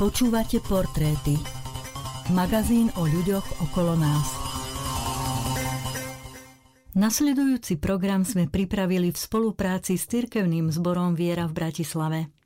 Počúvate Portréty, magazín o ľuďoch okolo nás. Nasledujúci program sme pripravili v spolupráci s cirkevným zborom Viera v Bratislave.